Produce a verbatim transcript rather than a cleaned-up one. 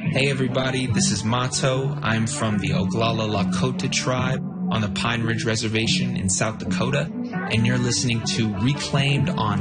Hey everybody, this is Mato. I'm from the Oglala Lakota tribe on the Pine Ridge Reservation in South Dakota, and you're listening to Reclaimed on